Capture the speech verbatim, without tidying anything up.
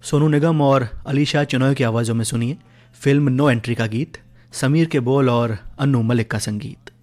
सोनू निगम और अलीशा चिनॉय की आवाज़ों में सुनिए फिल्म नो एंट्री का गीत, समीर के बोल और अन्नू मलिक का संगीत।